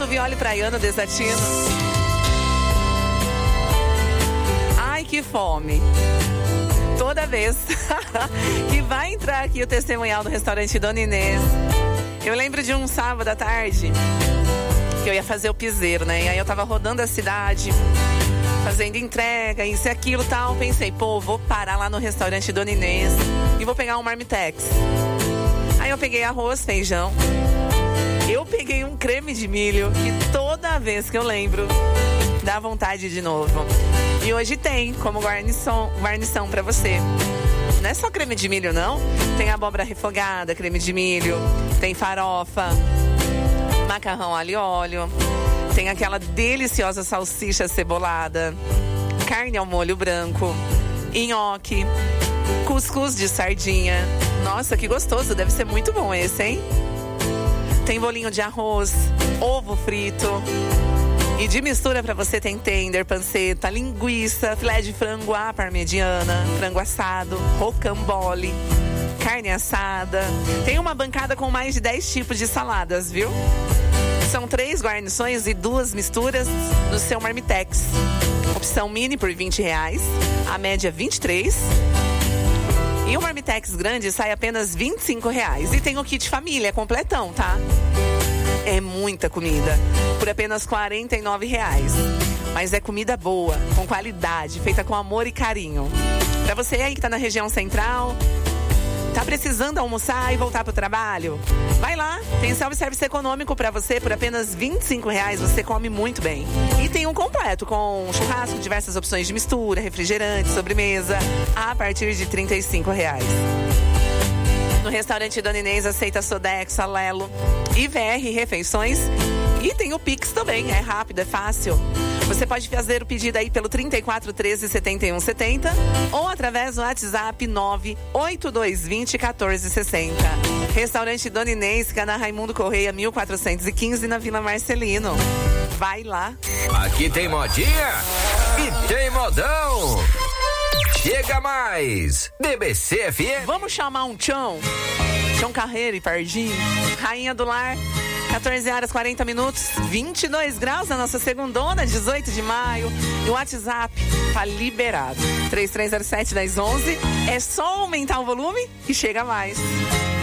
do Viole Praiano Desatino. Ai, que fome. Toda vez que vai entrar aqui o testemunhal do restaurante Dona Inês, eu lembro de um sábado à tarde que eu ia fazer o piseiro, né? E aí eu tava rodando a cidade, fazendo entrega, isso e aquilo e tal. Pensei, pô, vou parar lá no restaurante Dona Inês e vou pegar um marmitex. Aí eu peguei arroz, feijão. Eu peguei um creme de milho que toda vez que eu lembro dá vontade de novo. E hoje tem como guarnição pra você. Não é só creme de milho, não. Tem abóbora refogada, creme de milho. Tem farofa, macarrão alho e óleo. Tem aquela deliciosa salsicha cebolada, carne ao molho branco, nhoque, cuscuz de sardinha. Nossa, que gostoso, deve ser muito bom esse, hein? Tem bolinho de arroz, ovo frito. E de mistura pra você tem tender, panceta, linguiça, filé de frango à parmegiana, frango assado, rocambole, carne assada. Tem uma bancada com mais de 10 tipos de saladas, viu? São 3 guarnições e 2 misturas no seu marmitex. Opção mini por R$20, a média R$23. E o marmitex grande sai apenas R$25. E tem o kit família, completão, tá? É muita comida, por apenas R$49. Mas é comida boa, com qualidade, feita com amor e carinho. Pra você aí que tá na região central, tá precisando almoçar e voltar pro trabalho? Vai lá, tem self-service econômico pra você por apenas R$25, você come muito bem. E tem um completo com churrasco, diversas opções de mistura, refrigerante, sobremesa, a partir de R$35. No restaurante Dona Inês aceita Sodexo, Alelo, IVR Refeições e tem o Pix também, é rápido, é fácil. Você pode fazer o pedido aí pelo 3413-7170 ou através do WhatsApp 98220-1460. Restaurante Dona Inês, fica na Raimundo Correia 1415 na Vila Marcelino. Vai lá. Aqui tem modinha e tem modão. Chega mais! BBC FM. Vamos chamar um Tchão Carreiro e Pardinho, Rainha do Lar. 14h40, 22 graus na nossa segundona, 18 de maio. E o WhatsApp tá liberado. 3307-1011. É só aumentar o volume e chega mais.